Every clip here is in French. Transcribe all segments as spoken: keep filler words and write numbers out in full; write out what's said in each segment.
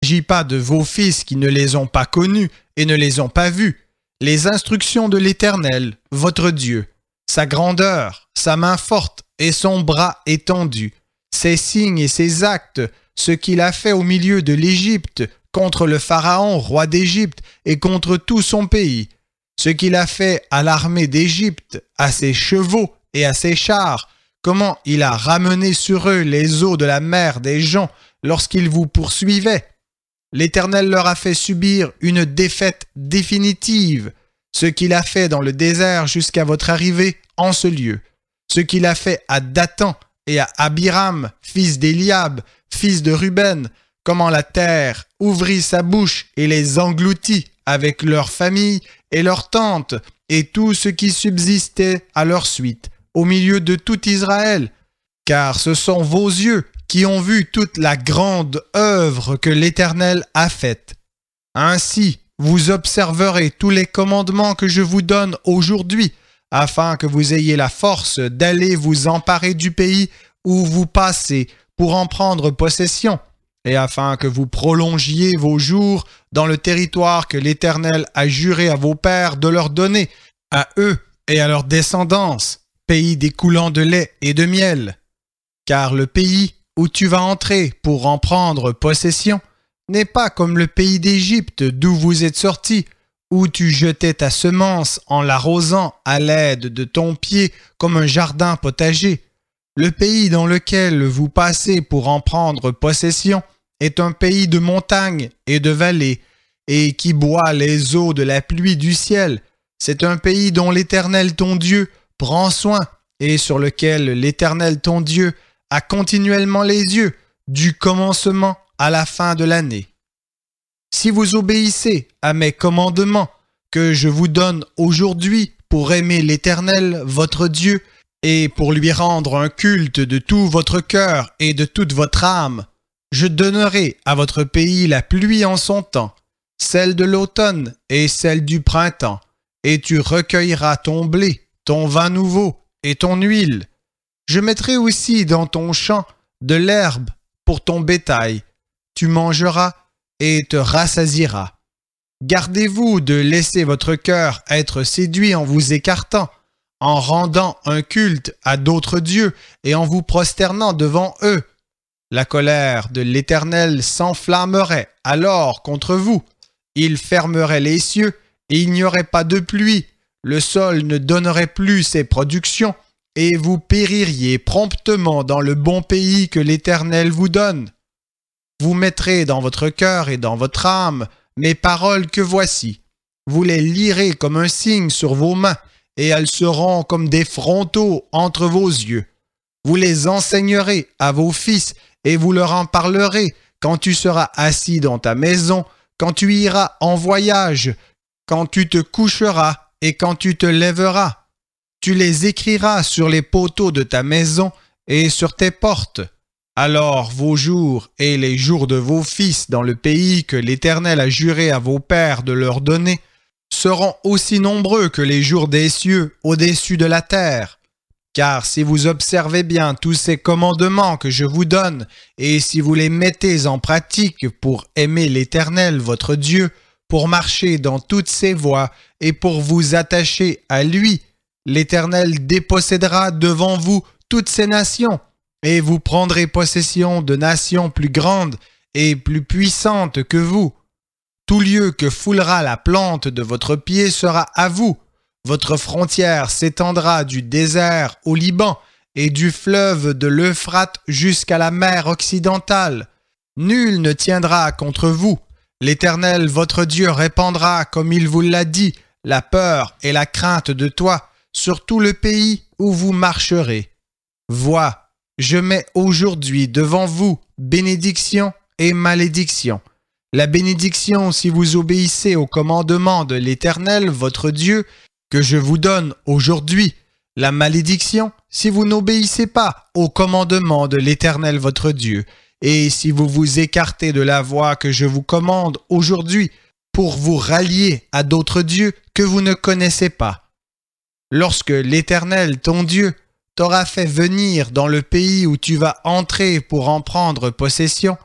s'agit pas de vos fils qui ne les ont pas connus et ne les ont pas vus. Les instructions de l'Éternel, votre Dieu, sa grandeur, sa main forte et son bras étendu, ses signes et ses actes, ce qu'il a fait au milieu de l'Égypte, contre le Pharaon, roi d'Égypte, et contre tout son pays, ce qu'il a fait à l'armée d'Égypte, à ses chevaux et à ses chars, comment il a ramené sur eux les eaux de la mer des gens lorsqu'ils vous poursuivaient. L'Éternel leur a fait subir une défaite définitive, ce qu'il a fait dans le désert jusqu'à votre arrivée en ce lieu, ce qu'il a fait à Dathan et à Abiram, fils d'Éliab, fils de Ruben, comment la terre ouvrit sa bouche et les engloutit avec leurs familles et leurs tentes et tout ce qui subsistait à leur suite, au milieu de tout Israël, car ce sont vos yeux qui ont vu toute la grande œuvre que l'Éternel a faite. Ainsi, vous observerez tous les commandements que je vous donne aujourd'hui, afin que vous ayez la force d'aller vous emparer du pays où vous passez pour en prendre possession, et afin que vous prolongiez vos jours dans le territoire que l'Éternel a juré à vos pères de leur donner, à eux et à leur descendance, pays découlant de lait et de miel. Car le pays où tu vas entrer pour en prendre possession n'est pas comme le pays d'Égypte d'où vous êtes sortis, où tu jetais ta semence en l'arrosant à l'aide de ton pied comme un jardin potager. Le pays dans lequel vous passez pour en prendre possession est un pays de montagnes et de vallées, et qui boit les eaux de la pluie du ciel. C'est un pays dont l'Éternel ton Dieu prend soin, et sur lequel l'Éternel ton Dieu a continuellement les yeux, du commencement à la fin de l'année. Si vous obéissez à mes commandements que je vous donne aujourd'hui pour aimer l'Éternel, votre Dieu, et pour lui rendre un culte de tout votre cœur et de toute votre âme, je donnerai à votre pays la pluie en son temps, celle de l'automne et celle du printemps, et tu recueilleras ton blé, ton vin nouveau et ton huile. Je mettrai aussi dans ton champ de l'herbe pour ton bétail. Tu mangeras et te rassasieras. Gardez-vous de laisser votre cœur être séduit en vous écartant, en rendant un culte à d'autres dieux et en vous prosternant devant eux. La colère de l'Éternel s'enflammerait alors contre vous. Il fermerait les cieux et il n'y aurait pas de pluie. Le sol ne donnerait plus ses productions et vous péririez promptement dans le bon pays que l'Éternel vous donne. Vous mettrez dans votre cœur et dans votre âme mes paroles que voici. Vous les lirez comme un signe sur vos mains et elles seront comme des frontaux entre vos yeux. Vous les enseignerez à vos fils et vous leur en parlerez quand tu seras assis dans ta maison, quand tu iras en voyage, quand tu te coucheras et quand tu te lèveras. Tu les écriras sur les poteaux de ta maison et sur tes portes. Alors vos jours et les jours de vos fils dans le pays que l'Éternel a juré à vos pères de leur donner seront aussi nombreux que les jours des cieux au-dessus de la terre. Car si vous observez bien tous ces commandements que je vous donne, et si vous les mettez en pratique pour aimer l'Éternel votre Dieu, pour marcher dans toutes ses voies et pour vous attacher à lui, l'Éternel dépossédera devant vous toutes ces nations, et vous prendrez possession de nations plus grandes et plus puissantes que vous. Tout lieu que foulera la plante de votre pied sera à vous. Votre frontière s'étendra du désert au Liban et du fleuve de l'Euphrate jusqu'à la mer occidentale. Nul ne tiendra contre vous. L'Éternel votre Dieu répandra, comme il vous l'a dit, la peur et la crainte de toi sur tout le pays où vous marcherez. Vois, je mets aujourd'hui devant vous bénédiction et malédiction. La bénédiction si vous obéissez au commandement de l'Éternel votre Dieu que je vous donne aujourd'hui. La malédiction si vous n'obéissez pas au commandement de l'Éternel votre Dieu et si vous vous écartez de la voie que je vous commande aujourd'hui pour vous rallier à d'autres dieux que vous ne connaissez pas. Lorsque l'Éternel ton Dieu t'aura fait venir dans le pays où tu vas entrer pour en prendre possession,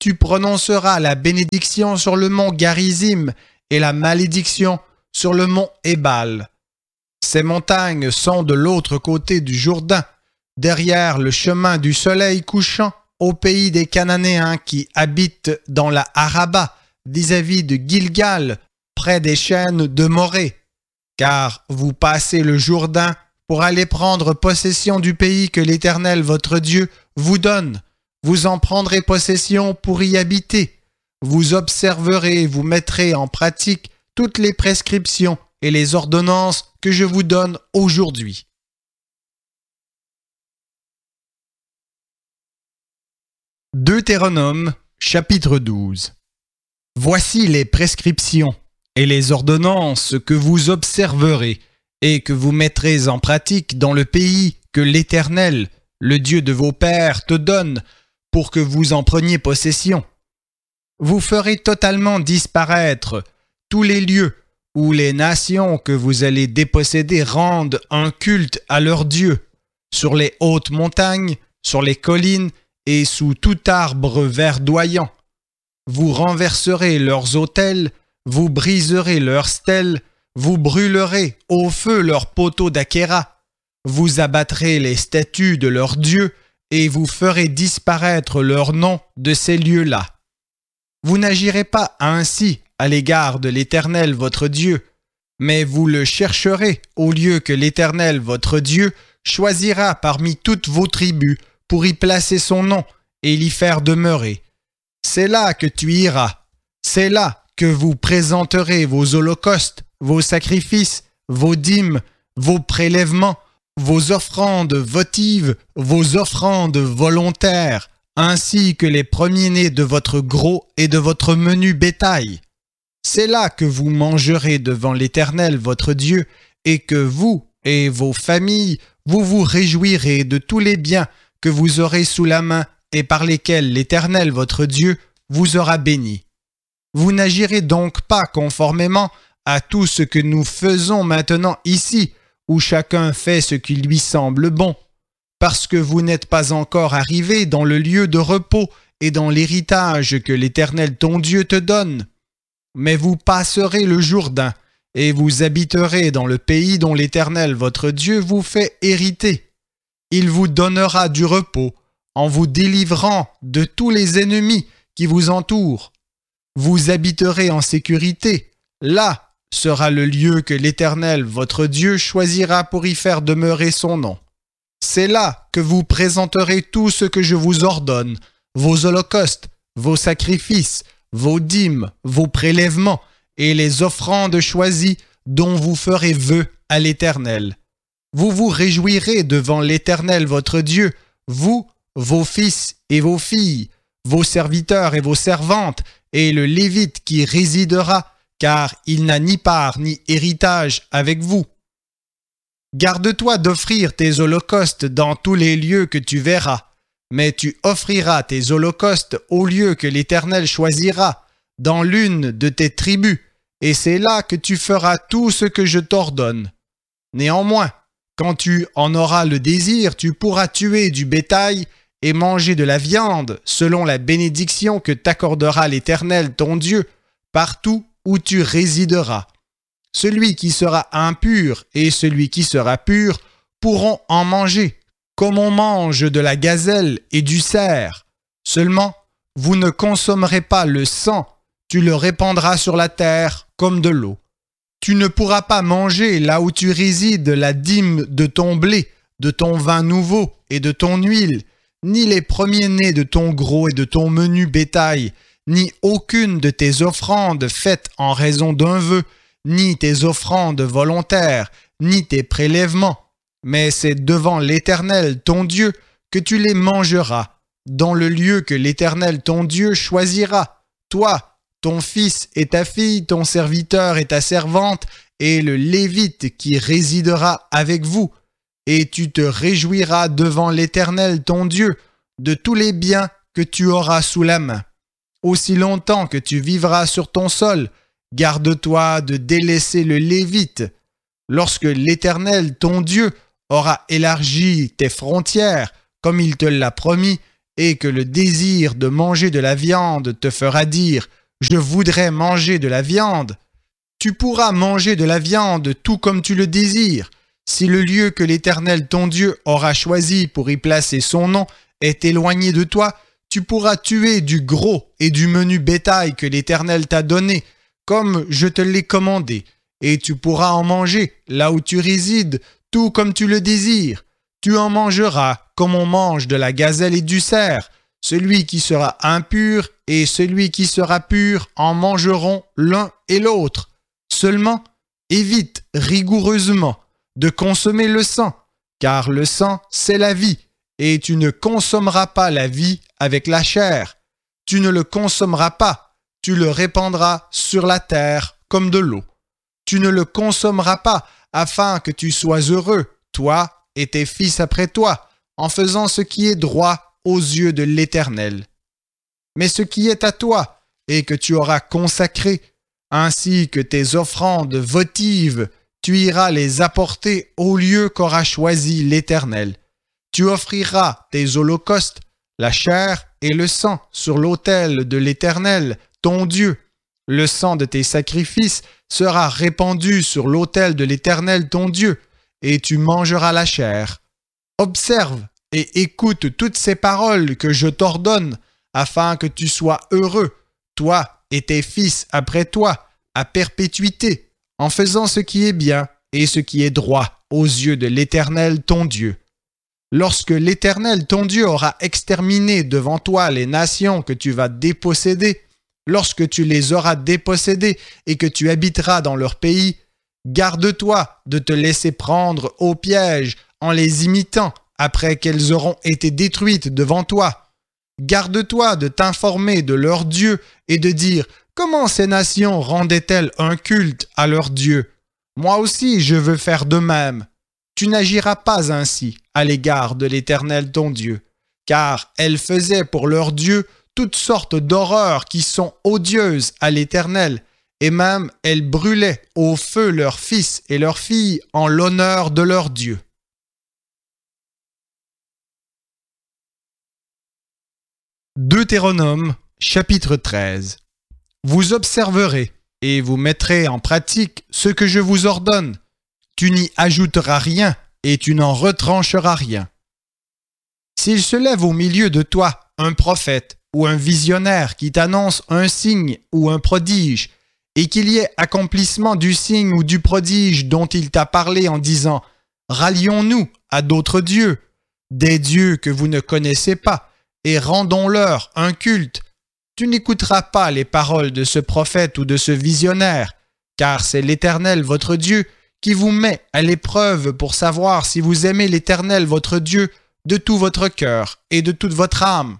tu prononceras la bénédiction sur le mont Garizim et la malédiction sur le mont Ébal. Ces montagnes sont de l'autre côté du Jourdain, derrière le chemin du soleil couchant, au pays des Cananéens qui habitent dans la Araba, vis-à-vis de Gilgal, près des chênes de Morée. Car vous passez le Jourdain pour aller prendre possession du pays que l'Éternel votre Dieu vous donne. Vous en prendrez possession pour y habiter. Vous observerez et vous mettrez en pratique toutes les prescriptions et les ordonnances que je vous donne aujourd'hui. Deutéronome, chapitre douze. Voici les prescriptions et les ordonnances que vous observerez et que vous mettrez en pratique dans le pays que l'Éternel, le Dieu de vos pères, te donne pour que vous en preniez possession. Vous ferez totalement disparaître tous les lieux où les nations que vous allez déposséder rendent un culte à leur Dieu, sur les hautes montagnes, sur les collines et sous tout arbre verdoyant. Vous renverserez leurs autels, vous briserez leurs stèles, vous brûlerez au feu leurs poteaux d'Achéra, vous abattrez les statues de leurs dieux et vous ferez disparaître leur nom de ces lieux-là. Vous n'agirez pas ainsi à l'égard de l'Éternel votre Dieu, mais vous le chercherez au lieu que l'Éternel votre Dieu choisira parmi toutes vos tribus pour y placer son nom et l'y faire demeurer. C'est là que tu iras, c'est là que vous présenterez vos holocaustes, vos sacrifices, vos dîmes, vos prélèvements, vos offrandes votives, vos offrandes volontaires, ainsi que les premiers-nés de votre gros et de votre menu bétail. C'est là que vous mangerez devant l'Éternel votre Dieu, et que vous et vos familles, vous vous réjouirez de tous les biens que vous aurez sous la main et par lesquels l'Éternel votre Dieu vous aura béni. Vous n'agirez donc pas conformément à tout ce que nous faisons maintenant ici, où chacun fait ce qui lui semble bon, parce que vous n'êtes pas encore arrivé dans le lieu de repos et dans l'héritage que l'Éternel ton Dieu te donne. Mais vous passerez le Jourdain, et vous habiterez dans le pays dont l'Éternel votre Dieu vous fait hériter. Il vous donnera du repos, en vous délivrant de tous les ennemis qui vous entourent. Vous habiterez en sécurité. Là sera le lieu que l'Éternel votre Dieu choisira pour y faire demeurer son nom. C'est là que vous présenterez tout ce que je vous ordonne, vos holocaustes, vos sacrifices, vos dîmes, vos prélèvements et les offrandes choisies dont vous ferez vœu à l'Éternel. Vous vous réjouirez devant l'Éternel votre Dieu, vous, vos fils et vos filles, vos serviteurs et vos servantes, et le Lévite qui résidera, car il n'a ni part ni héritage avec vous. Garde-toi d'offrir tes holocaustes dans tous les lieux que tu verras, mais tu offriras tes holocaustes au lieu que l'Éternel choisira, dans l'une de tes tribus, et c'est là que tu feras tout ce que je t'ordonne. Néanmoins, quand tu en auras le désir, tu pourras tuer du bétail et manger de la viande, selon la bénédiction que t'accordera l'Éternel ton Dieu, partout où tu résideras. Celui qui sera impur et celui qui sera pur pourront en manger, comme on mange de la gazelle et du cerf. Seulement, vous ne consommerez pas le sang, tu le répandras sur la terre comme de l'eau. Tu ne pourras pas manger là où tu résides la dîme de ton blé, de ton vin nouveau et de ton huile, ni les premiers-nés de ton gros et de ton menu bétail, ni aucune de tes offrandes faites en raison d'un vœu, ni tes offrandes volontaires, ni tes prélèvements. Mais c'est devant l'Éternel ton Dieu que tu les mangeras, dans le lieu que l'Éternel ton Dieu choisira, toi, ton fils et ta fille, ton serviteur et ta servante, et le Lévite qui résidera avec vous. Et tu te réjouiras devant l'Éternel ton Dieu de tous les biens que tu auras sous la main. Aussi longtemps que tu vivras sur ton sol, garde-toi de délaisser le Lévite. Lorsque l'Éternel ton Dieu aura élargi tes frontières, comme il te l'a promis, et que le désir de manger de la viande te fera dire « Je voudrais manger de la viande », tu pourras manger de la viande tout comme tu le désires. Si le lieu que l'Éternel ton Dieu aura choisi pour y placer son nom est éloigné de toi, tu pourras tuer du gros et du menu bétail que l'Éternel t'a donné, comme je te l'ai commandé, et tu pourras en manger là où tu résides, tout comme tu le désires. Tu en mangeras comme on mange de la gazelle et du cerf. Celui qui sera impur et celui qui sera pur en mangeront l'un et l'autre. Seulement, évite rigoureusement de consommer le sang, car le sang, c'est la vie, et tu ne consommeras pas la vie avec la chair. Tu ne le consommeras pas, tu le répandras sur la terre comme de l'eau. Tu ne le consommeras pas afin que tu sois heureux, toi et tes fils après toi, en faisant ce qui est droit aux yeux de l'Éternel. Mais ce qui est à toi et que tu auras consacré, ainsi que tes offrandes votives, tu iras les apporter au lieu qu'aura choisi l'Éternel. Tu offriras tes holocaustes, la chair et le sang sur l'autel de l'Éternel, ton Dieu. Le sang de tes sacrifices sera répandu sur l'autel de l'Éternel, ton Dieu, et tu mangeras la chair. Observe et écoute toutes ces paroles que je t'ordonne, afin que tu sois heureux, toi et tes fils après toi, à perpétuité, en faisant ce qui est bien et ce qui est droit aux yeux de l'Éternel ton Dieu. Lorsque l'Éternel ton Dieu aura exterminé devant toi les nations que tu vas déposséder, lorsque tu les auras dépossédées et que tu habiteras dans leur pays, garde-toi de te laisser prendre au piège en les imitant après qu'elles auront été détruites devant toi. Garde-toi de t'informer de leur Dieu et de dire « Comment ces nations rendaient-elles un culte à leur Dieu? Moi aussi je veux faire de même. » Tu n'agiras pas ainsi à l'égard de l'Éternel ton Dieu, car elles faisaient pour leur Dieu toutes sortes d'horreurs qui sont odieuses à l'Éternel, et même elles brûlaient au feu leurs fils et leurs filles en l'honneur de leur Dieu. Deutéronome, chapitre treize. Vous observerez et vous mettrez en pratique ce que je vous ordonne. Tu n'y ajouteras rien et tu n'en retrancheras rien. S'il se lève au milieu de toi un prophète ou un visionnaire qui t'annonce un signe ou un prodige, et qu'il y ait accomplissement du signe ou du prodige dont il t'a parlé en disant « Rallions-nous à d'autres dieux, des dieux que vous ne connaissez pas, et rendons-leur un culte », tu n'écouteras pas les paroles de ce prophète ou de ce visionnaire, car c'est l'Éternel votre Dieu qui vous met à l'épreuve pour savoir si vous aimez l'Éternel votre Dieu de tout votre cœur et de toute votre âme.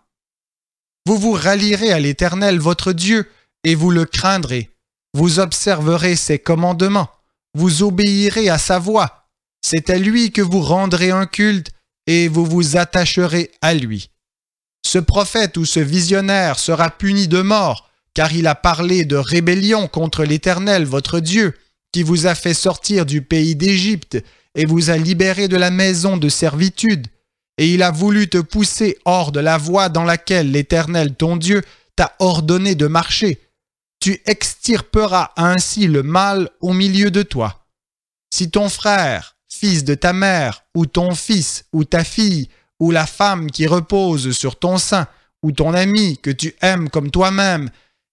Vous vous rallierez à l'Éternel votre Dieu et vous le craindrez. Vous observerez ses commandements, vous obéirez à sa voix. C'est à lui que vous rendrez un culte et vous vous attacherez à lui. Ce prophète ou ce visionnaire sera puni de mort, car il a parlé de rébellion contre l'Éternel votre Dieu, qui vous a fait sortir du pays d'Égypte et vous a libéré de la maison de servitude. Et il a voulu te pousser hors de la voie dans laquelle l'Éternel ton Dieu t'a ordonné de marcher. Tu extirperas ainsi le mal au milieu de toi. Si ton frère, fils de ta mère, ou ton fils, ou ta fille, ou la femme qui repose sur ton sein, ou ton ami que tu aimes comme toi-même,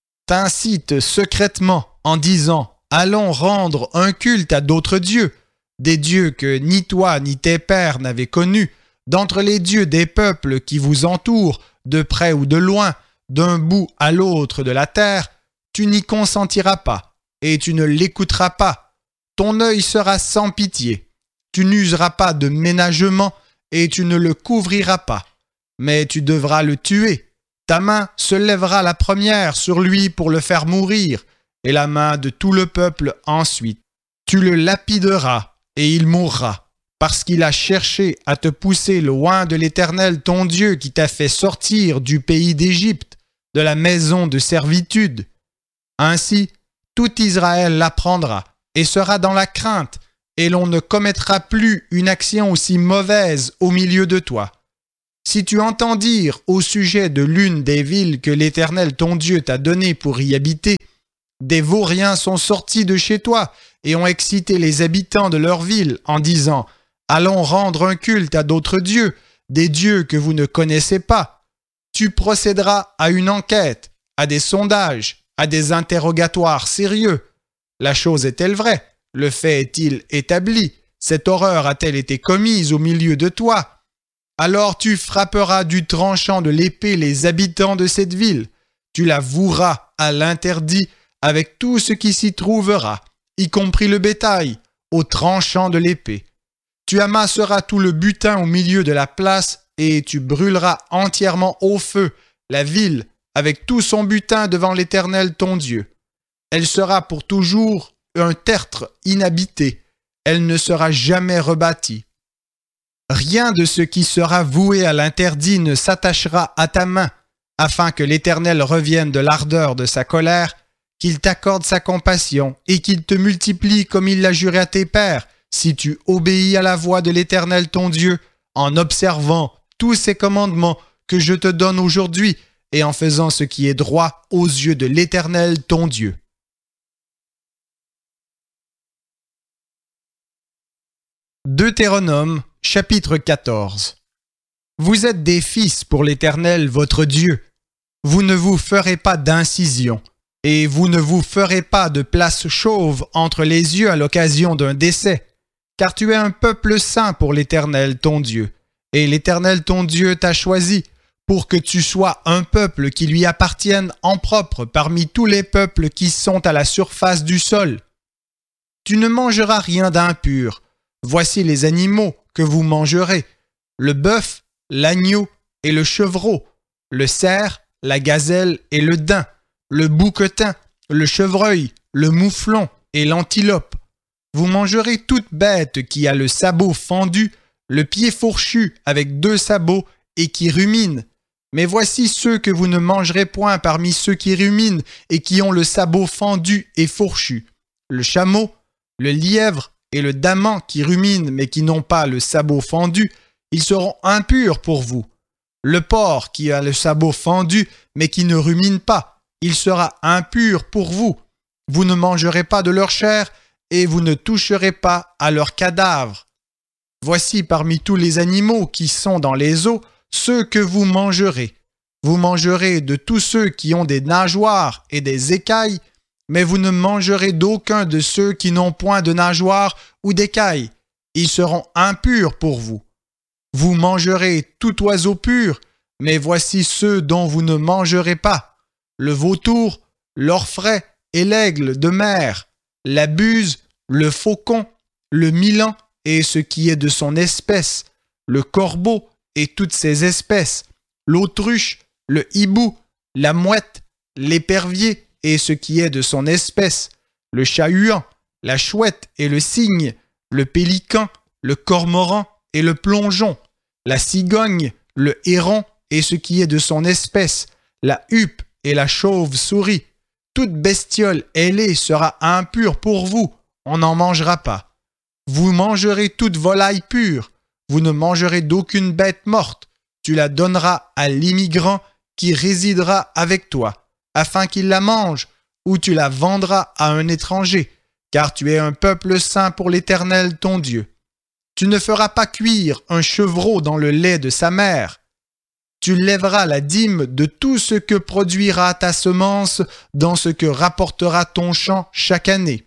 t'incite secrètement en disant « Allons rendre un culte à d'autres dieux », des dieux que ni toi ni tes pères n'avaient connus, d'entre les dieux des peuples qui vous entourent, de près ou de loin, d'un bout à l'autre de la terre, tu n'y consentiras pas, et tu ne l'écouteras pas. Ton œil sera sans pitié. Tu n'useras pas de ménagement, et tu ne le couvriras pas. Mais tu devras le tuer. Ta main se lèvera la première sur lui pour le faire mourir, et la main de tout le peuple ensuite. Tu le lapideras, et il mourra, parce qu'il a cherché à te pousser loin de l'Éternel ton Dieu qui t'a fait sortir du pays d'Égypte, de la maison de servitude. Ainsi, tout Israël l'apprendra et sera dans la crainte, et l'on ne commettra plus une action aussi mauvaise au milieu de toi. Si tu entends dire au sujet de l'une des villes que l'Éternel ton Dieu t'a données pour y habiter, des vauriens sont sortis de chez toi et ont excité les habitants de leur ville en disant « Allons rendre un culte à d'autres dieux, des dieux que vous ne connaissez pas. » Tu procéderas à une enquête, à des sondages, à des interrogatoires sérieux. La chose est-elle vraie? Le fait est-il établi? Cette horreur a-t-elle été commise au milieu de toi? Alors tu frapperas du tranchant de l'épée les habitants de cette ville. Tu la voueras à l'interdit avec tout ce qui s'y trouvera, y compris le bétail, au tranchant de l'épée. Tu amasseras tout le butin au milieu de la place et tu brûleras entièrement au feu la ville avec tout son butin devant l'Éternel ton Dieu. Elle sera pour toujours un tertre inhabité. Elle ne sera jamais rebâtie. Rien de ce qui sera voué à l'interdit ne s'attachera à ta main, afin que l'Éternel revienne de l'ardeur de sa colère, qu'il t'accorde sa compassion et qu'il te multiplie comme il l'a juré à tes pères, si tu obéis à la voix de l'Éternel ton Dieu, en observant tous ces commandements que je te donne aujourd'hui et en faisant ce qui est droit aux yeux de l'Éternel ton Dieu. Deutéronome, chapitre quatorze. Vous êtes des fils pour l'Éternel votre Dieu. Vous ne vous ferez pas d'incision, et vous ne vous ferez pas de place chauve entre les yeux à l'occasion d'un décès, car tu es un peuple saint pour l'Éternel ton Dieu, et l'Éternel ton Dieu t'a choisi pour que tu sois un peuple qui lui appartienne en propre parmi tous les peuples qui sont à la surface du sol. Tu ne mangeras rien d'impur. Voici les animaux que vous mangerez, le bœuf, l'agneau et le chevreau, le cerf, la gazelle et le daim, le bouquetin, le chevreuil, le mouflon et l'antilope. Vous mangerez toute bête qui a le sabot fendu, le pied fourchu avec deux sabots et qui rumine. Mais voici ceux que vous ne mangerez point parmi ceux qui ruminent et qui ont le sabot fendu et fourchu, le chameau, le lièvre et le daman qui ruminent mais qui n'ont pas le sabot fendu, ils seront impurs pour vous. Le porc qui a le sabot fendu mais qui ne rumine pas, il sera impur pour vous. Vous ne mangerez pas de leur chair et vous ne toucherez pas à leurs cadavres. Voici parmi tous les animaux qui sont dans les eaux, ceux que vous mangerez. Vous mangerez de tous ceux qui ont des nageoires et des écailles, mais vous ne mangerez d'aucun de ceux qui n'ont point de nageoires ou d'écailles. Ils seront impurs pour vous. Vous mangerez tout oiseau pur, mais voici ceux dont vous ne mangerez pas: le vautour, l'orfraie et l'aigle de mer, la buse, le faucon, le milan et ce qui est de son espèce, le corbeau et toutes ses espèces, l'autruche, le hibou, la mouette, l'épervier et ce qui est de son espèce, le chat-huant, la chouette et le cygne, le pélican, le cormoran et le plongeon, la cigogne, le héron et ce qui est de son espèce, la huppe et la chauve-souris. Toute bestiole ailée sera impure pour vous, on n'en mangera pas. Vous mangerez toute volaille pure, vous ne mangerez d'aucune bête morte, tu la donneras à l'immigrant qui résidera avec toi, afin qu'il la mange, ou tu la vendras à un étranger, car tu es un peuple saint pour l'Éternel ton Dieu. Tu ne feras pas cuire un chevreau dans le lait de sa mère. Tu lèveras la dîme de tout ce que produira ta semence dans ce que rapportera ton champ chaque année.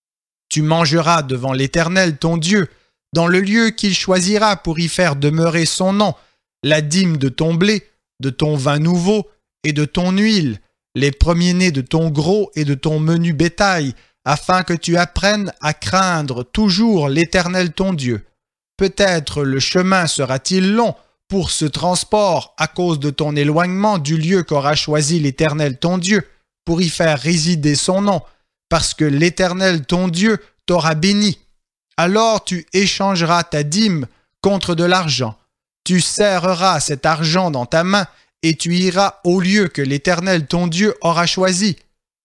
Tu mangeras devant l'Éternel ton Dieu, dans le lieu qu'il choisira pour y faire demeurer son nom, la dîme de ton blé, de ton vin nouveau et de ton huile, les premiers-nés de ton gros et de ton menu bétail, afin que tu apprennes à craindre toujours l'Éternel ton Dieu. Peut-être le chemin sera-t-il long pour ce transport à cause de ton éloignement du lieu qu'aura choisi l'Éternel ton Dieu, pour y faire résider son nom, parce que l'Éternel ton Dieu t'aura béni. Alors tu échangeras ta dîme contre de l'argent. Tu serreras cet argent dans ta main et tu iras au lieu que l'Éternel ton Dieu aura choisi.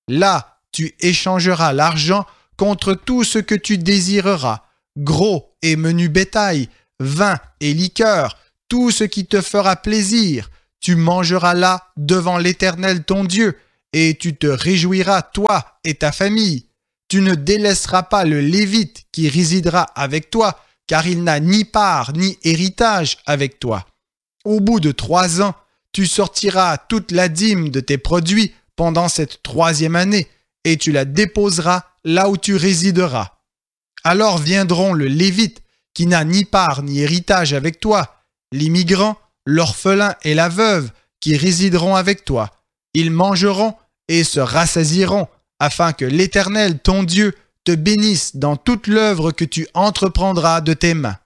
Là, tu échangeras l'argent contre tout ce que tu désireras, gros et menu bétail, vin et liqueur, tout ce qui te fera plaisir, tu mangeras là devant l'Éternel ton Dieu, et tu te réjouiras, toi et ta famille. Tu ne délaisseras pas le Lévite qui résidera avec toi, car il n'a ni part ni héritage avec toi. Au bout de trois ans, tu sortiras toute la dîme de tes produits pendant cette troisième année, et tu la déposeras là où tu résideras. Alors viendront le Lévite, qui n'a ni part ni héritage avec toi, l'immigrant, l'orphelin et la veuve, qui résideront avec toi. Ils mangeront et se rassasieront, afin que l'Éternel, ton Dieu, te bénisse dans toute l'œuvre que tu entreprendras de tes mains.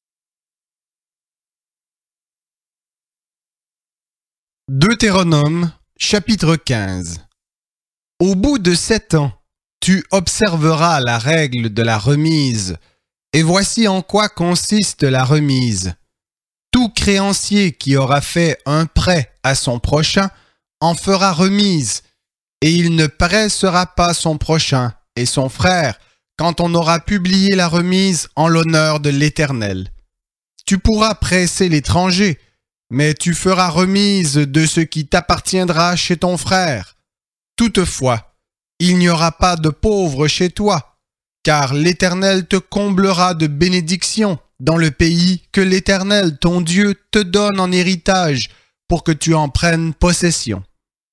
Deutéronome, chapitre quinze. Au bout de sept ans, tu observeras la règle de la remise, et voici en quoi consiste la remise. Tout créancier qui aura fait un prêt à son prochain en fera remise, et il ne pressera pas son prochain et son frère quand on aura publié la remise en l'honneur de l'Éternel. Tu pourras presser l'étranger, mais tu feras remise de ce qui t'appartiendra chez ton frère. Toutefois, il n'y aura pas de pauvre chez toi, car l'Éternel te comblera de bénédictions dans le pays que l'Éternel, ton Dieu, te donne en héritage pour que tu en prennes possession.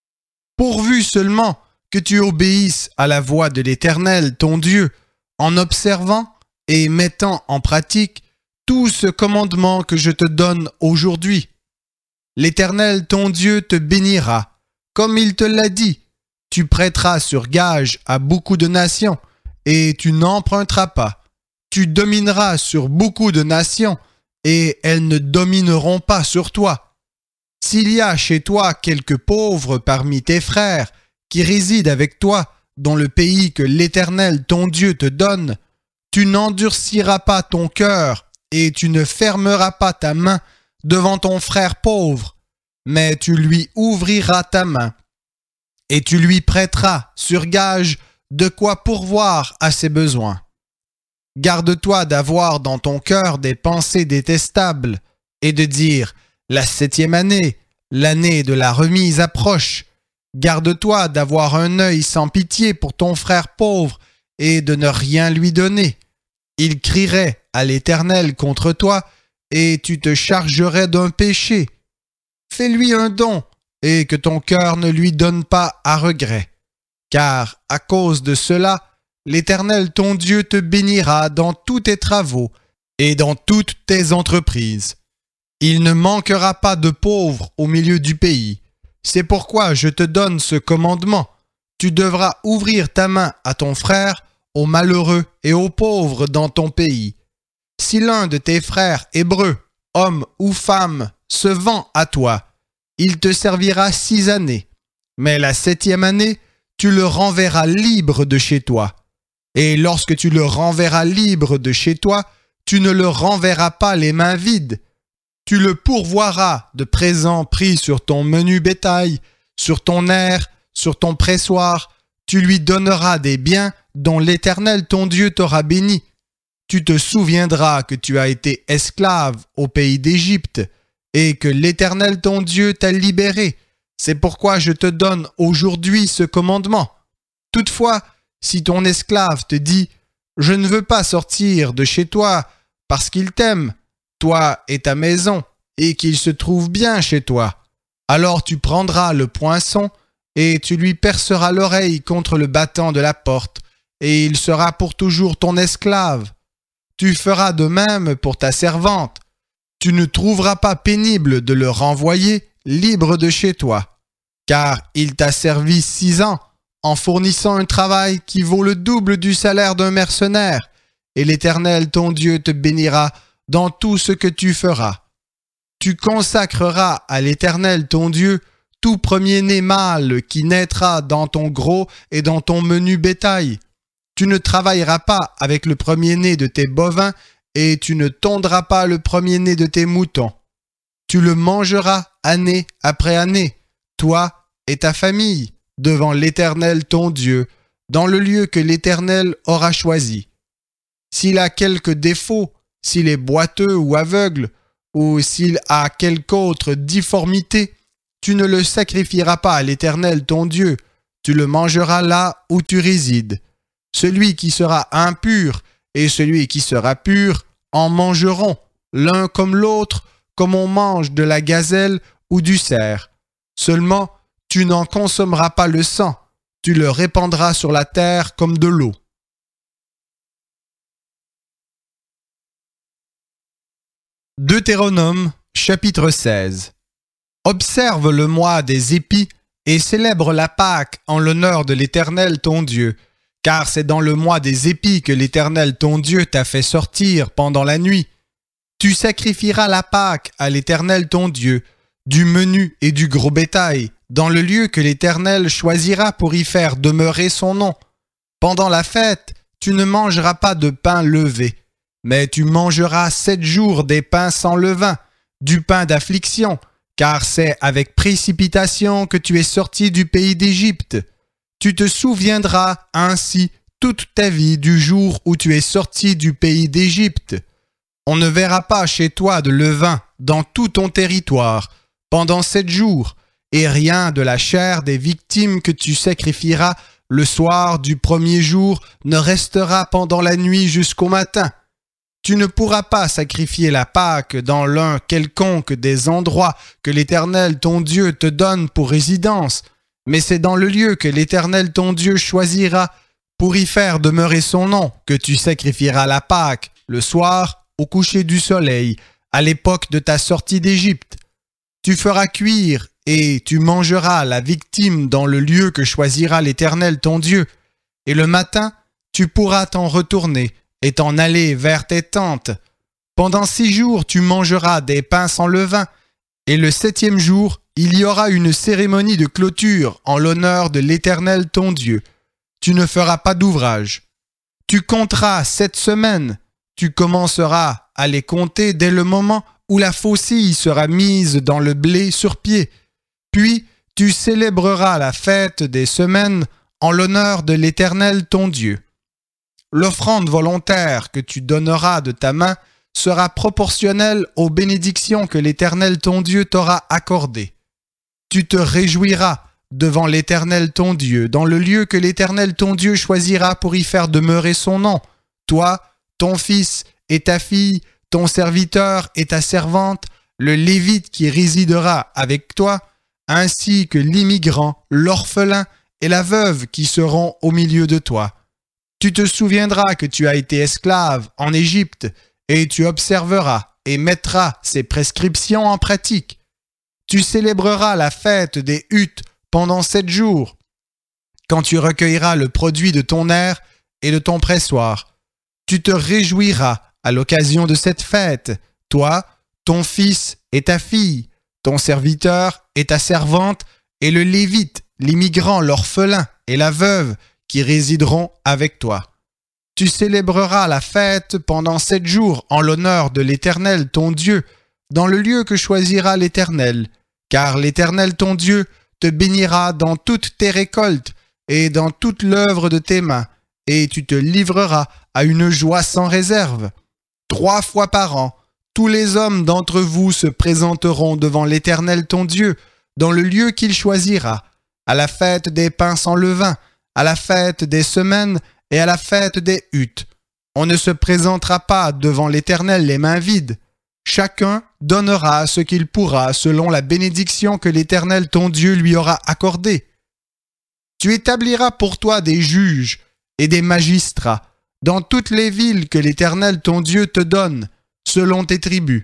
Pourvu seulement que tu obéisses à la voix de l'Éternel, ton Dieu, en observant et mettant en pratique tout ce commandement que je te donne aujourd'hui. L'Éternel, ton Dieu, te bénira, comme il te l'a dit. Tu prêteras sur gage à beaucoup de nations, et tu n'emprunteras pas. Tu domineras sur beaucoup de nations, et elles ne domineront pas sur toi. S'il y a chez toi quelques pauvres parmi tes frères qui résident avec toi dans le pays que l'Éternel ton Dieu te donne, tu n'endurciras pas ton cœur et tu ne fermeras pas ta main devant ton frère pauvre, mais tu lui ouvriras ta main et tu lui prêteras sur gage de quoi pourvoir à ses besoins. Garde-toi d'avoir dans ton cœur des pensées détestables et de dire « La septième année, l'année de la remise approche ». Garde-toi d'avoir un œil sans pitié pour ton frère pauvre et de ne rien lui donner. Il crierait à l'Éternel contre toi et tu te chargerais d'un péché. Fais-lui un don et que ton cœur ne lui donne pas à regret. Car à cause de cela, l'Éternel ton Dieu te bénira dans tous tes travaux et dans toutes tes entreprises. Il ne manquera pas de pauvres au milieu du pays. C'est pourquoi je te donne ce commandement. Tu devras ouvrir ta main à ton frère, aux malheureux et aux pauvres dans ton pays. Si l'un de tes frères hébreux, homme ou femme, se vend à toi, il te servira six années. Mais la septième année, tu le renverras libre de chez toi. Et lorsque tu le renverras libre de chez toi, tu ne le renverras pas les mains vides. Tu le pourvoiras de présents pris sur ton menu bétail, sur ton aire, sur ton pressoir. Tu lui donneras des biens dont l'Éternel ton Dieu t'aura béni. Tu te souviendras que tu as été esclave au pays d'Égypte et que l'Éternel ton Dieu t'a libéré. C'est pourquoi je te donne aujourd'hui ce commandement. Toutefois, si ton esclave te dit « Je ne veux pas sortir de chez toi parce qu'il t'aime, toi et ta maison, et qu'il se trouve bien chez toi, alors tu prendras le poinçon et tu lui perceras l'oreille contre le battant de la porte, et il sera pour toujours ton esclave. Tu feras de même pour ta servante. Tu ne trouveras pas pénible de le renvoyer libre de chez toi, car il t'a servi six ans en fournissant un travail qui vaut le double du salaire d'un mercenaire, et l'Éternel ton Dieu te bénira dans tout ce que tu feras. Tu consacreras à l'Éternel ton Dieu tout premier-né mâle qui naîtra dans ton gros et dans ton menu bétail. Tu ne travailleras pas avec le premier-né de tes bovins et tu ne tondras pas le premier-né de tes moutons. Tu le mangeras année après année, toi et ta famille, devant l'Éternel ton Dieu, dans le lieu que l'Éternel aura choisi. S'il a quelque défaut, s'il est boiteux ou aveugle, ou s'il a quelque autre difformité, tu ne le sacrifieras pas à l'Éternel ton Dieu, tu le mangeras là où tu résides. Celui qui sera impur et celui qui sera pur en mangeront, l'un comme l'autre, comme on mange de la gazelle ou du cerf. Seulement, tu n'en consommeras pas le sang, tu le répandras sur la terre comme de l'eau. Deutéronome, chapitre seize. Observe le mois des épis et célèbre la Pâque en l'honneur de l'Éternel ton Dieu, car c'est dans le mois des épis que l'Éternel ton Dieu t'a fait sortir pendant la nuit. Tu sacrifieras la Pâque à l'Éternel ton Dieu, du menu et du gros bétail, dans le lieu que l'Éternel choisira pour y faire demeurer son nom. Pendant la fête, tu ne mangeras pas de pain levé, mais tu mangeras sept jours des pains sans levain, du pain d'affliction, car c'est avec précipitation que tu es sorti du pays d'Égypte. Tu te souviendras ainsi toute ta vie du jour où tu es sorti du pays d'Égypte. On ne verra pas chez toi de levain dans tout ton territoire pendant sept jours, et rien de la chair des victimes que tu sacrifieras le soir du premier jour ne restera pendant la nuit jusqu'au matin. Tu ne pourras pas sacrifier la Pâque dans l'un quelconque des endroits que l'Éternel ton Dieu te donne pour résidence, mais c'est dans le lieu que l'Éternel ton Dieu choisira pour y faire demeurer son nom que tu sacrifieras la Pâque le soir au coucher du soleil, à l'époque de ta sortie d'Égypte. Tu feras cuire et tu mangeras la victime dans le lieu que choisira l'Éternel ton Dieu, et le matin tu pourras t'en retourner et t'en aller vers tes tentes. Pendant six jours tu mangeras des pains sans levain, et le septième jour il y aura une cérémonie de clôture en l'honneur de l'Éternel ton Dieu. Tu ne feras pas d'ouvrage. Tu compteras sept semaines. Tu commenceras à les compter dès le moment où la faucille sera mise dans le blé sur pied. Puis tu célébreras la fête des semaines en l'honneur de l'Éternel ton Dieu. L'offrande volontaire que tu donneras de ta main sera proportionnelle aux bénédictions que l'Éternel ton Dieu t'aura accordées. Tu te réjouiras devant l'Éternel ton Dieu, dans le lieu que l'Éternel ton Dieu choisira pour y faire demeurer son nom, toi, ton fils et ta fille, ton serviteur et ta servante, le Lévite qui résidera avec toi, ainsi que l'immigrant, l'orphelin et la veuve qui seront au milieu de toi. Tu te souviendras que tu as été esclave en Égypte, et tu observeras et mettras ces prescriptions en pratique. Tu célébreras la fête des huttes pendant sept jours, quand tu recueilleras le produit de ton aire et de ton pressoir. Tu te réjouiras à l'occasion de cette fête, toi, ton fils et ta fille, ton serviteur et ta servante, et le Lévite, l'immigrant, l'orphelin et la veuve qui résideront avec toi. Tu célébreras la fête pendant sept jours en l'honneur de l'Éternel ton Dieu, dans le lieu que choisira l'Éternel, car l'Éternel ton Dieu te bénira dans toutes tes récoltes et dans toute l'œuvre de tes mains, et tu te livreras à une joie sans réserve. Trois fois par an, tous les hommes d'entre vous se présenteront devant l'Éternel ton Dieu, dans le lieu qu'il choisira, à la fête des pains sans levain, à la fête des semaines et à la fête des huttes. On ne se présentera pas devant l'Éternel les mains vides. Chacun donnera ce qu'il pourra selon la bénédiction que l'Éternel ton Dieu lui aura accordée. Tu établiras pour toi des juges et des magistrats dans toutes les villes que l'Éternel ton Dieu te donne, selon tes tribus.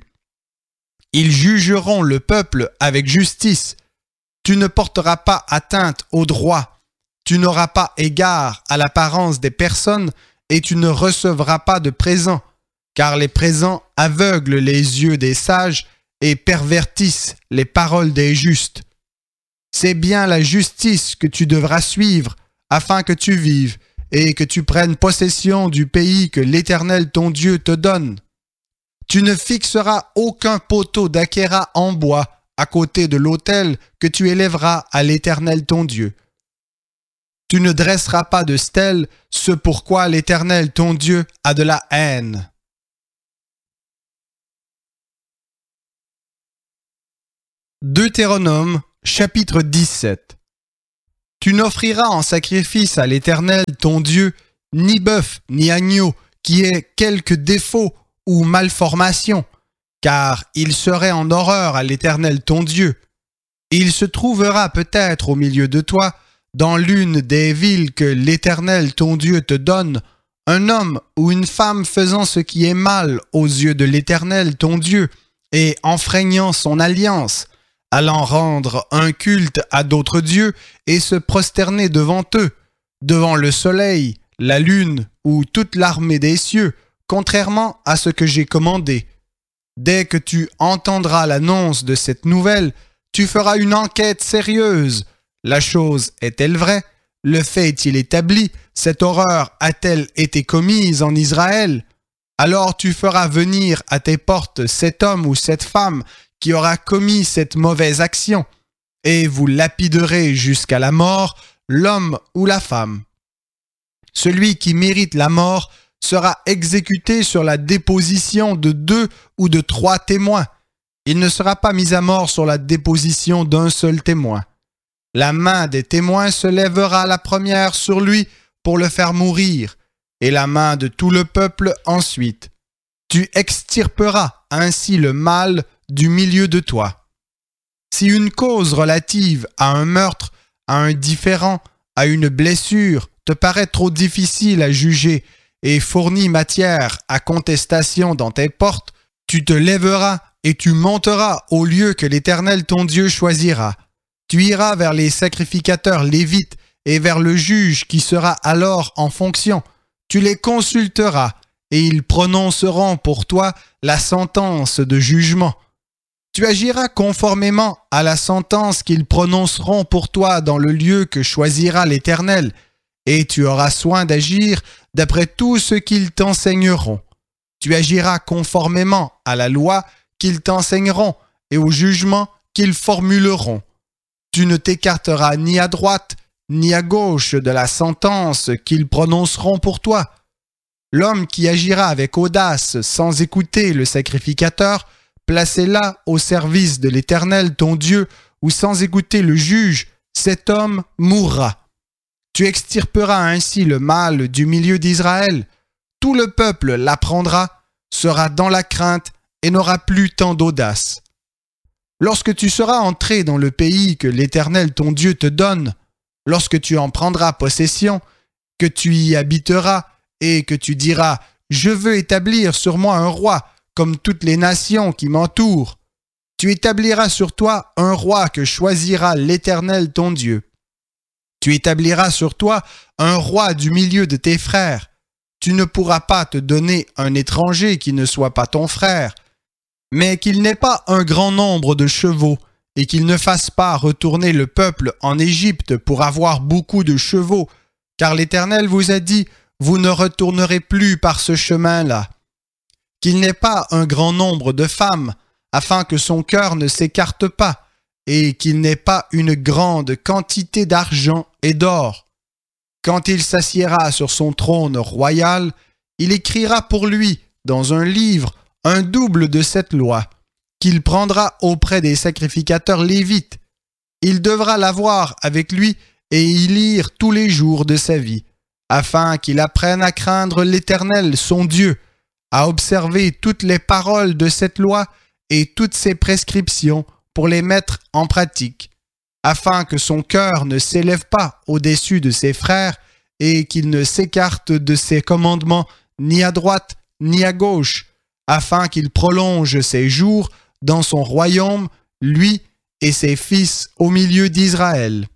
Ils jugeront le peuple avec justice. Tu ne porteras pas atteinte au droit. Tu n'auras pas égard à l'apparence des personnes et tu ne recevras pas de présents, car les présents aveuglent les yeux des sages et pervertissent les paroles des justes. C'est bien la justice que tu devras suivre afin que tu vives et que tu prennes possession du pays que l'Éternel ton Dieu te donne. Tu ne fixeras aucun poteau d'achéra en bois à côté de l'autel que tu élèveras à l'Éternel ton Dieu. Tu ne dresseras pas de stèle, ce pourquoi l'Éternel ton Dieu a de la haine. Deutéronome, chapitre dix-sept. Tu n'offriras en sacrifice à l'Éternel ton Dieu ni bœuf ni agneau qui ait quelque défaut ou malformation, car il serait en horreur à l'Éternel ton Dieu. Il se trouvera peut-être au milieu de toi, dans l'une des villes que l'Éternel ton Dieu te donne, un homme ou une femme faisant ce qui est mal aux yeux de l'Éternel ton Dieu, et enfreignant son alliance, allant rendre un culte à d'autres dieux et se prosterner devant eux, devant le soleil, la lune ou toute l'armée des cieux, contrairement à ce que j'ai commandé. Dès que tu entendras l'annonce de cette nouvelle, tu feras une enquête sérieuse. La chose est-elle vraie? Le fait est-il établi? Cette horreur a-t-elle été commise en Israël? Alors tu feras venir à tes portes cet homme ou cette femme qui aura commis cette mauvaise action, et vous lapiderez jusqu'à la mort l'homme ou la femme. Celui qui mérite la mort sera exécuté sur la déposition de deux ou de trois témoins. Il ne sera pas mis à mort sur la déposition d'un seul témoin. La main des témoins se lèvera la première sur lui pour le faire mourir, et la main de tout le peuple ensuite. Tu extirperas ainsi le mal du milieu de toi. Si une cause relative à un meurtre, à un différend, à une blessure te paraît trop difficile à juger et fournit matière à contestation dans tes portes, tu te lèveras et tu monteras au lieu que l'Éternel ton Dieu choisira. Tu iras vers les sacrificateurs lévites et vers le juge qui sera alors en fonction. Tu les consulteras et ils prononceront pour toi la sentence de jugement. Tu agiras conformément à la sentence qu'ils prononceront pour toi dans le lieu que choisira l'Éternel, et tu auras soin d'agir d'après tout ce qu'ils t'enseigneront. Tu agiras conformément à la loi qu'ils t'enseigneront et au jugement qu'ils formuleront. Tu ne t'écarteras ni à droite ni à gauche de la sentence qu'ils prononceront pour toi. L'homme qui agira avec audace sans écouter le sacrificateur, placé là au service de l'Éternel ton Dieu, ou sans écouter le juge, cet homme mourra. Tu extirperas ainsi le mal du milieu d'Israël. Tout le peuple l'apprendra, sera dans la crainte et n'aura plus tant d'audace. Lorsque tu seras entré dans le pays que l'Éternel ton Dieu te donne, lorsque tu en prendras possession, que tu y habiteras et que tu diras « Je veux établir sur moi un roi », comme toutes les nations qui m'entourent. Tu établiras sur toi un roi que choisira l'Éternel ton Dieu. Tu établiras sur toi un roi du milieu de tes frères. Tu ne pourras pas te donner un étranger qui ne soit pas ton frère, mais qu'il n'ait pas un grand nombre de chevaux, et qu'il ne fasse pas retourner le peuple en Égypte pour avoir beaucoup de chevaux, car l'Éternel vous a dit, vous ne retournerez plus par ce chemin-là. Qu'il n'ait pas un grand nombre de femmes, afin que son cœur ne s'écarte pas, et qu'il n'ait pas une grande quantité d'argent et d'or. Quand il s'assiera sur son trône royal, il écrira pour lui, dans un livre, un double de cette loi, qu'il prendra auprès des sacrificateurs lévites. Il devra l'avoir avec lui et y lire tous les jours de sa vie, afin qu'il apprenne à craindre l'Éternel, son Dieu, à observer toutes les paroles de cette loi et toutes ses prescriptions pour les mettre en pratique, afin que son cœur ne s'élève pas au-dessus de ses frères et qu'il ne s'écarte de ses commandements ni à droite ni à gauche, afin qu'il prolonge ses jours dans son royaume, lui et ses fils au milieu d'Israël.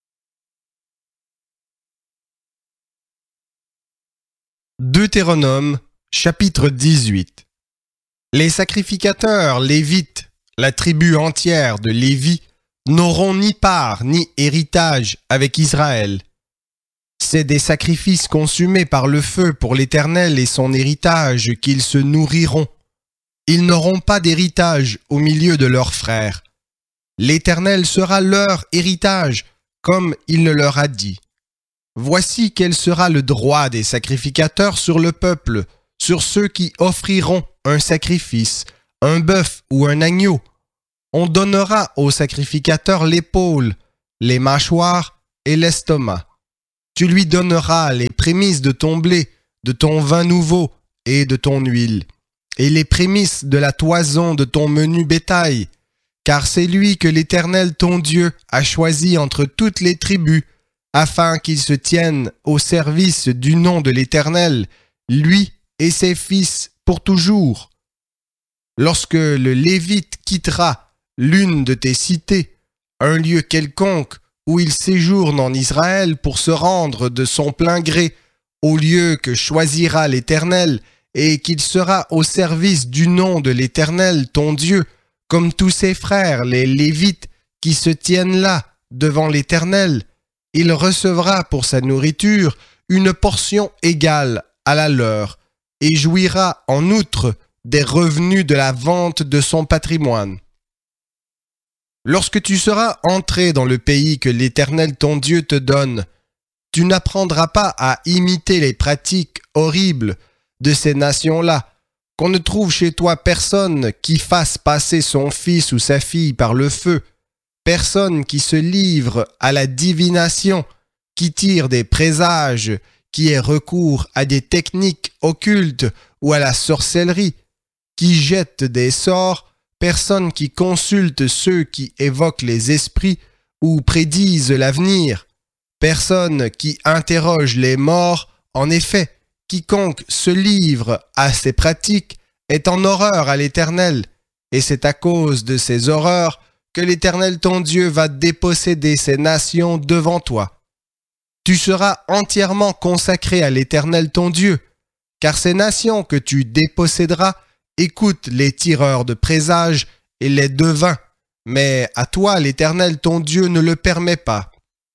Deutéronome, chapitre dix-huit. Les sacrificateurs lévites, la tribu entière de Lévi, n'auront ni part ni héritage avec Israël. C'est des sacrifices consumés par le feu pour l'Éternel et son héritage qu'ils se nourriront. Ils n'auront pas d'héritage au milieu de leurs frères. L'Éternel sera leur héritage, comme il le leur a dit. Voici quel sera le droit des sacrificateurs sur le peuple, sur ceux qui offriront un sacrifice, un bœuf ou un agneau. On donnera au sacrificateur l'épaule, les mâchoires et l'estomac. Tu lui donneras les prémices de ton blé, de ton vin nouveau et de ton huile, et les prémices de la toison de ton menu bétail, car c'est lui que l'Éternel ton Dieu a choisi entre toutes les tribus, afin qu'il se tienne au service du nom de l'Éternel, lui et ses fils pour toujours. Lorsque le Lévite quittera l'une de tes cités, un lieu quelconque où il séjourne en Israël pour se rendre de son plein gré au lieu que choisira l'Éternel, et qu'il sera au service du nom de l'Éternel ton Dieu, comme tous ses frères, les Lévites, qui se tiennent là devant l'Éternel, il recevra pour sa nourriture une portion égale à la leur, et jouira en outre des revenus de la vente de son patrimoine. Lorsque tu seras entré dans le pays que l'Éternel ton Dieu te donne, tu n'apprendras pas à imiter les pratiques horribles de ces nations-là, qu'on ne trouve chez toi personne qui fasse passer son fils ou sa fille par le feu, personne qui se livre à la divination, qui tire des présages, qui ait recours à des techniques occultes ou à la sorcellerie, qui jette des sorts, personne qui consulte ceux qui évoquent les esprits ou prédisent l'avenir, personne qui interroge les morts. En effet, quiconque se livre à ces pratiques est en horreur à l'Éternel, et c'est à cause de ces horreurs que l'Éternel ton Dieu va déposséder ces nations devant toi. Tu seras entièrement consacré à l'Éternel ton Dieu, car ces nations que tu déposséderas écoutent les tireurs de présages et les devins, mais à toi l'Éternel ton Dieu ne le permet pas.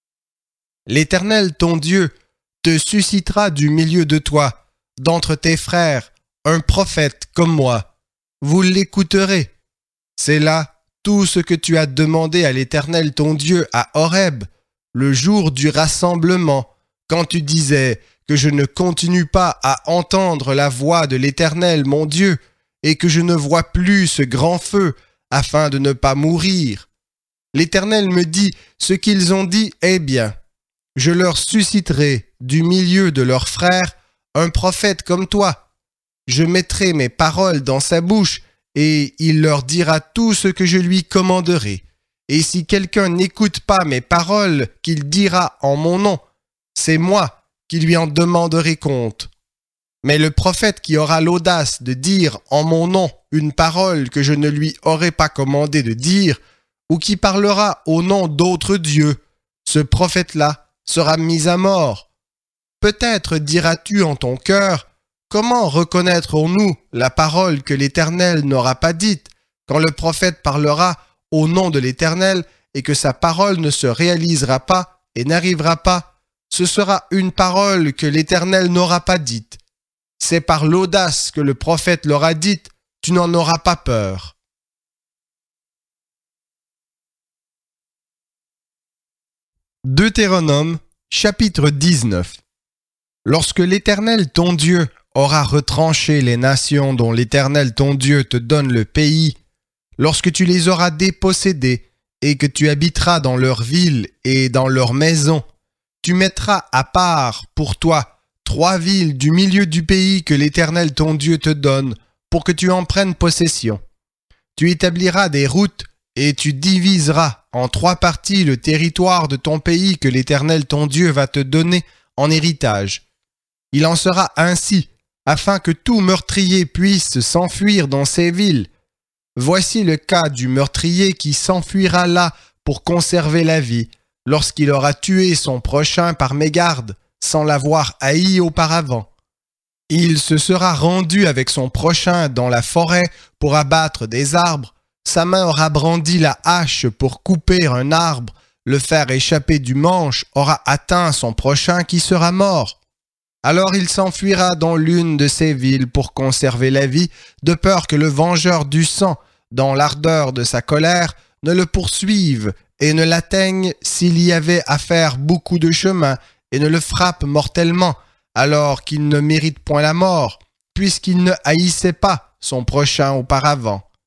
L'Éternel ton Dieu te suscitera du milieu de toi, d'entre tes frères, un prophète comme moi. Vous l'écouterez. C'est là tout ce que tu as demandé à l'Éternel ton Dieu à Horeb, le jour du rassemblement, quand tu disais que je ne continue pas à entendre la voix de l'Éternel mon Dieu, et que je ne vois plus ce grand feu, afin de ne pas mourir. L'Éternel me dit, ce qu'ils ont dit est bien. Je leur susciterai du milieu de leurs frères un prophète comme toi. Je mettrai mes paroles dans sa bouche, et il leur dira tout ce que je lui commanderai. Et si quelqu'un n'écoute pas mes paroles qu'il dira en mon nom, c'est moi qui lui en demanderai compte. Mais le prophète qui aura l'audace de dire en mon nom une parole que je ne lui aurai pas commandé de dire, ou qui parlera au nom d'autres dieux, ce prophète-là sera mis à mort. Peut-être diras-tu en ton cœur, comment reconnaîtrons-nous la parole que l'Éternel n'aura pas dite, quand le prophète parlera au nom de l'Éternel et que sa parole ne se réalisera pas et n'arrivera pas? Ce sera une parole que l'Éternel n'aura pas dite. C'est par l'audace que le prophète l'aura dite, tu n'en auras pas peur. Deutéronome, chapitre dix-neuf. Lorsque l'Éternel ton Dieu aura retranché les nations dont l'Éternel ton Dieu te donne le pays, lorsque tu les auras dépossédées et que tu habiteras dans leurs villes et dans leurs maisons, tu mettras à part pour toi trois villes du milieu du pays que l'Éternel ton Dieu te donne pour que tu en prennes possession. Tu établiras des routes et tu diviseras en trois parties le territoire de ton pays que l'Éternel ton Dieu va te donner en héritage. Il en sera ainsi, afin que tout meurtrier puisse s'enfuir dans ces villes. Voici le cas du meurtrier qui s'enfuira là pour conserver la vie, lorsqu'il aura tué son prochain par mégarde, sans l'avoir haï auparavant. Il se sera rendu avec son prochain dans la forêt pour abattre des arbres, sa main aura brandi la hache pour couper un arbre, le faire échapper du manche aura atteint son prochain qui sera mort. Alors il s'enfuira dans l'une de ces villes pour conserver la vie, de peur que le vengeur du sang, dans l'ardeur de sa colère, ne le poursuive et ne l'atteigne s'il y avait à faire beaucoup de chemin, et ne le frappe mortellement, alors qu'il ne mérite point la mort, puisqu'il ne haïssait pas son prochain auparavant.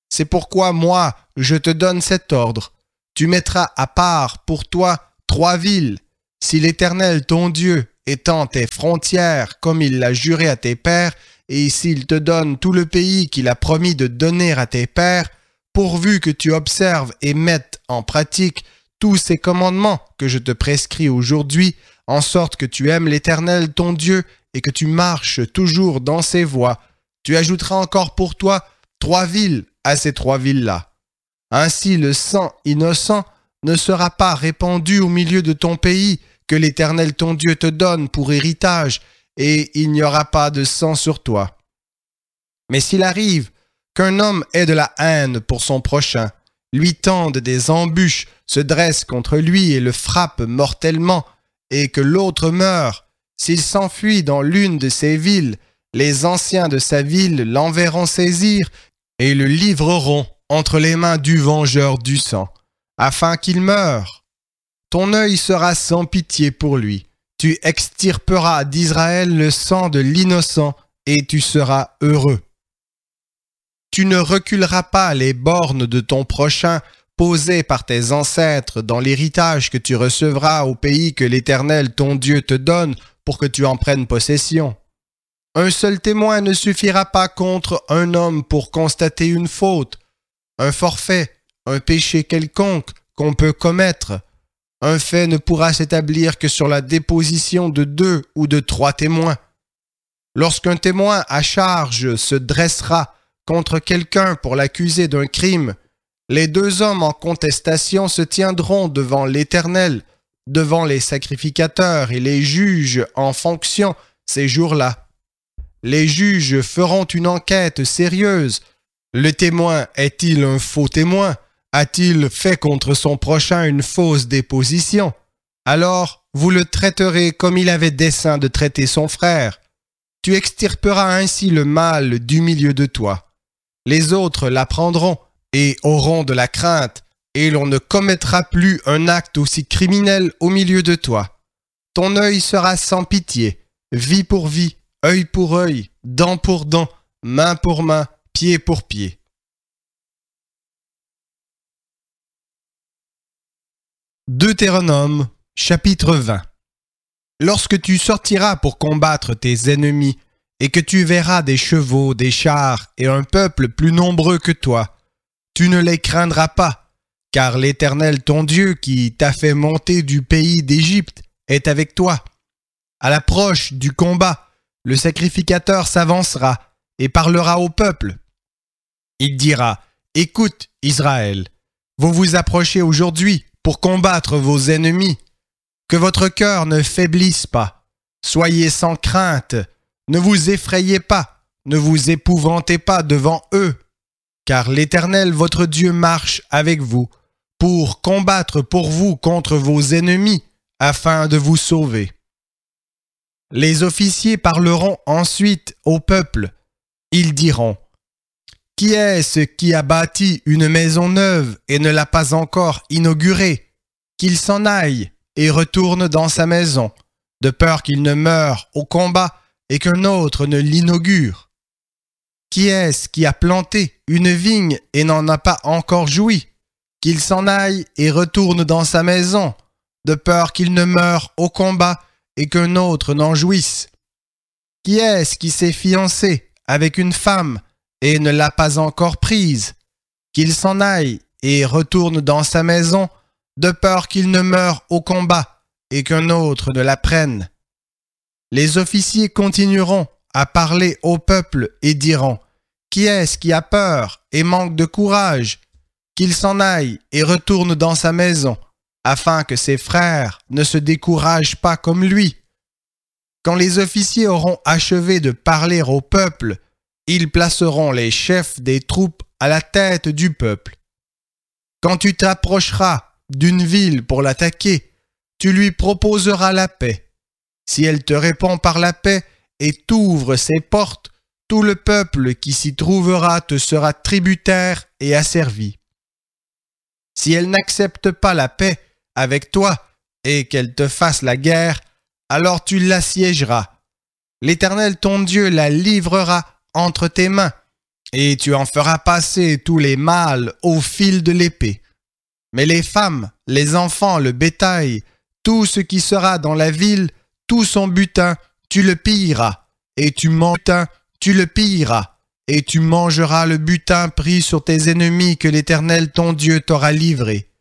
C'est pourquoi moi, je te donne cet ordre. Tu mettras à part pour toi trois villes. Si l'Éternel ton Dieu étend tes frontières comme il l'a juré à tes pères, et s'il te donne tout le pays qu'il a promis de donner à tes pères, pourvu que tu observes et mettes en pratique tous ces commandements que je te prescris aujourd'hui, en sorte que tu aimes l'Éternel ton Dieu et que tu marches toujours dans ses voies, tu ajouteras encore pour toi trois villes à ces trois villes-là. Ainsi le sang innocent ne sera pas répandu au milieu de ton pays que l'Éternel ton Dieu te donne pour héritage, et il n'y aura pas de sang sur toi. Mais s'il arrive qu'un homme ait de la haine pour son prochain, lui tende des embûches, se dresse contre lui et le frappe mortellement, et que l'autre meure, s'il s'enfuit dans l'une de ces villes, les anciens de sa ville l'enverront saisir et le livreront entre les mains du vengeur du sang, afin qu'il meure. Ton œil sera sans pitié pour lui. Tu extirperas d'Israël le sang de l'innocent et tu seras heureux. Tu ne reculeras pas les bornes de ton prochain posées par tes ancêtres dans l'héritage que tu recevras au pays que l'Éternel ton Dieu te donne pour que tu en prennes possession. Un seul témoin ne suffira pas contre un homme pour constater une faute, un forfait, un péché quelconque qu'on peut commettre. Un fait ne pourra s'établir que sur la déposition de deux ou de trois témoins. Lorsqu'un témoin à charge se dressera contre quelqu'un pour l'accuser d'un crime, les deux hommes en contestation se tiendront devant l'Éternel, devant les sacrificateurs et les juges en fonction ces jours-là. Les juges feront une enquête sérieuse. Le témoin est-il un faux témoin? A-t-il fait contre son prochain une fausse déposition? Alors, vous le traiterez comme il avait dessein de traiter son frère. Tu extirperas ainsi le mal du milieu de toi. Les autres l'apprendront et auront de la crainte, et l'on ne commettra plus un acte aussi criminel au milieu de toi. Ton œil sera sans pitié, vie pour vie, œil pour œil, dent pour dent, main pour main, pied pour pied. Deutéronome, chapitre vingt. Lorsque tu sortiras pour combattre tes ennemis, et que tu verras des chevaux, des chars et un peuple plus nombreux que toi, tu ne les craindras pas, car l'Éternel ton Dieu qui t'a fait monter du pays d'Égypte est avec toi. À l'approche du combat, le sacrificateur s'avancera et parlera au peuple. Il dira, « Écoute, Israël, vous vous approchez aujourd'hui pour combattre vos ennemis. Que votre cœur ne faiblisse pas. Soyez sans crainte. Ne vous effrayez pas. Ne vous épouvantez pas devant eux. Car l'Éternel votre Dieu marche avec vous pour combattre pour vous contre vos ennemis afin de vous sauver. » Les officiers parleront ensuite au peuple. Ils diront, « Qui est-ce qui a bâti une maison neuve et ne l'a pas encore inaugurée? Qu'il s'en aille et retourne dans sa maison, de peur qu'il ne meure au combat et qu'un autre ne l'inaugure. Qui est-ce qui a planté une vigne et n'en a pas encore joui? Qu'il s'en aille et retourne dans sa maison, de peur qu'il ne meure au combat et qu'un autre n'en jouisse. Qui est-ce qui s'est fiancé avec une femme et ne l'a pas encore prise? Qu'il s'en aille et retourne dans sa maison, de peur qu'il ne meure au combat et qu'un autre ne la prenne. » Les officiers continueront à parler au peuple et diront, « Qui est-ce qui a peur et manque de courage? Qu'il s'en aille et retourne dans sa maison, afin que ses frères ne se découragent pas comme lui. » Quand les officiers auront achevé de parler au peuple, ils placeront les chefs des troupes à la tête du peuple. Quand tu t'approcheras d'une ville pour l'attaquer, tu lui proposeras la paix. Si elle te répond par la paix et t'ouvre ses portes, tout le peuple qui s'y trouvera te sera tributaire et asservi. Si elle n'accepte pas la paix avec toi et qu'elle te fasse la guerre, alors tu l'assiégeras. L'Éternel ton Dieu la livrera entre tes mains, et tu en feras passer tous les mâles au fil de l'épée. Mais les femmes, les enfants, le bétail, tout ce qui sera dans la ville, tout son butin, tu le pilleras, et tu mangeras, tu le pilleras, et tu mangeras le butin pris sur tes ennemis que l'Éternel ton Dieu t'aura livré.